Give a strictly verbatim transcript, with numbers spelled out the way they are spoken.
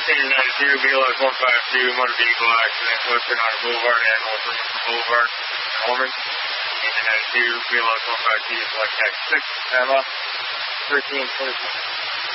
Senior ninety-two, B L S one five two, motor vehicle accident, Western Auto Boulevard and North Williamson Boulevard, Norman. Senior ninety-two, B L S one five two, select taxi six, Emma, thirteen twenty-six.